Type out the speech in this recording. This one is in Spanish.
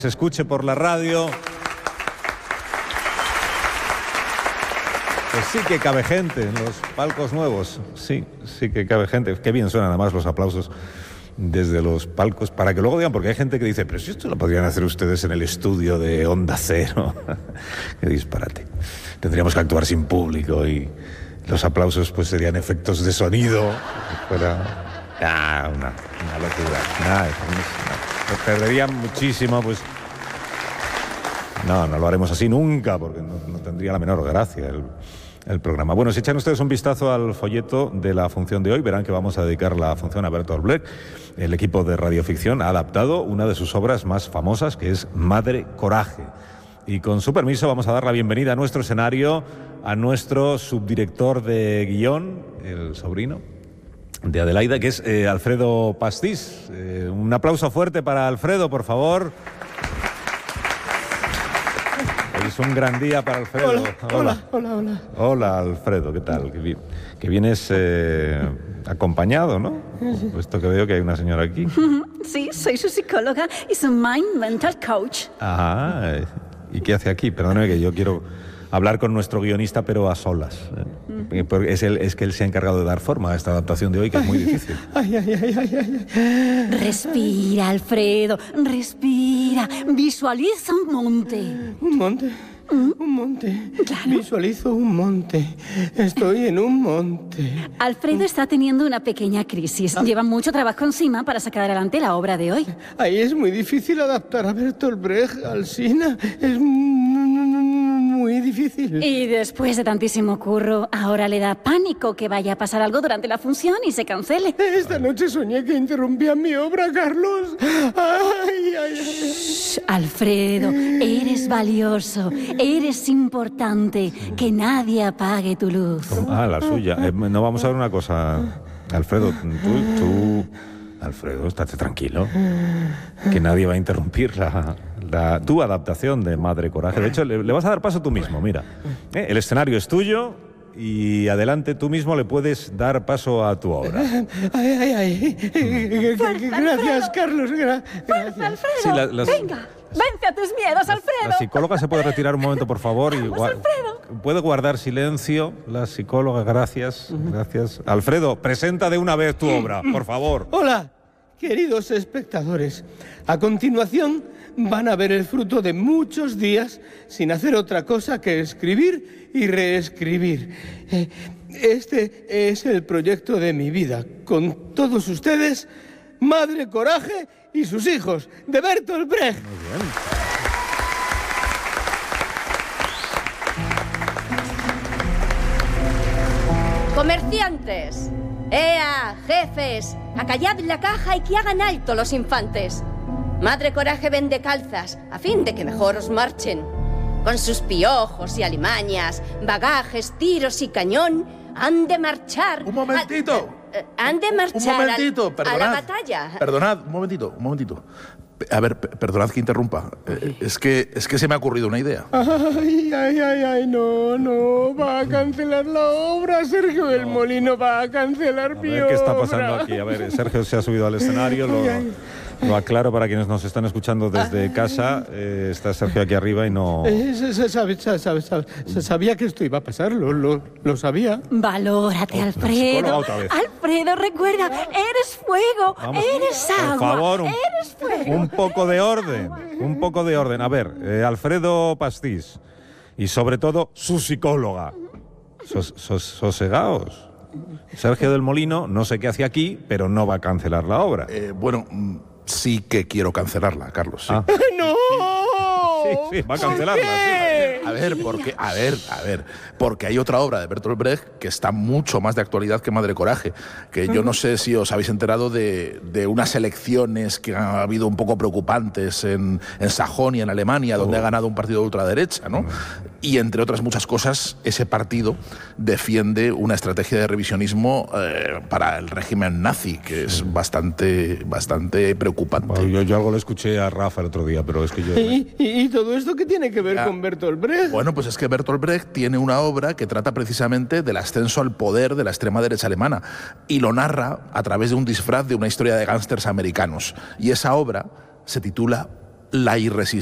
Se escuche por la radio. Pues sí que cabe gente en los palcos nuevos. Sí que cabe gente. Qué bien suenan además los aplausos desde los palcos, para que luego digan, porque hay gente que dice, pero si esto lo podrían hacer ustedes en el estudio de Onda Cero. Qué disparate. Tendríamos que actuar sin público y los aplausos pues serían efectos de sonido. Fuera una locura. Perderían muchísimo, pues. No lo haremos así nunca, porque no tendría la menor gracia el programa. Bueno, si echan ustedes un vistazo al folleto de la función de hoy, verán que vamos a dedicar la función a Bertolt Brecht. El equipo de Radioficción ha adaptado una de sus obras más famosas, que es Madre Coraje. Y con su permiso vamos a dar la bienvenida a nuestro escenario a nuestro subdirector de guión, el sobrino de Adelaida, que es Alfredo Pastís. Un aplauso fuerte para Alfredo, por favor. Es un gran día para Alfredo. Hola. Hola, Alfredo, ¿qué tal? Que vienes acompañado, ¿no? Sí. Puesto que veo que hay una señora aquí. Sí, soy su psicóloga y su Mind Mental Coach. Ajá. ¿Y qué hace aquí? Perdóneme que yo quiero hablar con nuestro guionista, pero a solas. Porque es que él se ha encargado de dar forma a esta adaptación de hoy, que es muy difícil. Ay. Respira, Alfredo, respira. Visualiza un monte. ¿Un monte? Un monte. Claro. Visualizo un monte. Estoy en un monte. Alfredo está teniendo una pequeña crisis. Lleva mucho trabajo encima para sacar adelante la obra de hoy. Ahí es muy difícil adaptar a Bertolt Brecht al Sina. Es muy difícil. Y después de tantísimo curro, ahora le da pánico que vaya a pasar algo durante la función y se cancele. Esta noche soñé que interrumpían mi obra, Carlos. Ay. Shh, Alfredo, eres valioso, eres importante. Que nadie apague tu luz. La suya. No, vamos a ver una cosa. Alfredo, tú... Alfredo, estate tranquilo. Que nadie va a interrumpir tu adaptación de Madre Coraje. De hecho, le vas a dar paso tú mismo, mira. El escenario es tuyo y adelante tú mismo le puedes dar paso a tu obra. Ay. Gracias, Carlos. ¡Fuerza, Alfredo! Sí, ¡Venga! ¡Vence a tus miedos, Alfredo! La psicóloga se puede retirar un momento, por favor. ¡Vamos, Alfredo! Puede guardar silencio la psicóloga, gracias. Alfredo, presenta de una vez tu obra, por favor. Hola, queridos espectadores. A continuación van a ver el fruto de muchos días sin hacer otra cosa que escribir y reescribir. Este es el proyecto de mi vida. Con todos ustedes, Madre Coraje y sus hijos, de Bertolt Brecht. Muy bien. Comerciantes, ¡ea, jefes! Acallad la caja y que hagan alto los infantes. Madre Coraje vende calzas, a fin de que mejor os marchen. Con sus piojos y alimañas, bagajes, tiros y cañón, han de marchar... ¡Un momentito! Han de marchar un momentito, a la batalla. Perdonad, un momentito. A ver, perdonad que interrumpa. Es que se me ha ocurrido una idea. Ay, no, va a cancelar la obra, Sergio del Molino va a cancelar mi obra. ¿Qué está pasando aquí? A ver, Sergio se ha subido al escenario, lo aclaro para quienes nos están escuchando desde casa. Está Sergio aquí arriba y no... Sabía que esto iba a pasar, lo sabía. Valórate, Alfredo. Otra vez. Alfredo, recuerda, eres fuego, eres agua, por favor, eres fuego. un poco de orden. A ver, Alfredo Pastís y sobre todo su psicóloga. Sosegaos. Sergio del Molino, no sé qué hace aquí, pero no va a cancelar la obra. Sí que quiero cancelarla, Carlos. Sí. ¡No! Sí, va a cancelarla. A ver, porque hay otra obra de Bertolt Brecht que está mucho más de actualidad que Madre Coraje, que yo no sé si os habéis enterado de unas elecciones que ha habido un poco preocupantes en Sajonia, en Alemania, donde ha ganado un partido de ultraderecha, ¿no? Y entre otras muchas cosas, ese partido defiende una estrategia de revisionismo para el régimen nazi, que es bastante preocupante. Bueno, yo algo le escuché a Rafa el otro día, pero es que yo... ¿Y todo esto qué tiene que ver con Bertolt Brecht? Bueno, pues es que Bertolt Brecht tiene una obra que trata precisamente del ascenso al poder de la extrema derecha alemana y lo narra a través de un disfraz de una historia de gángsters americanos. Y esa obra se titula la irresistible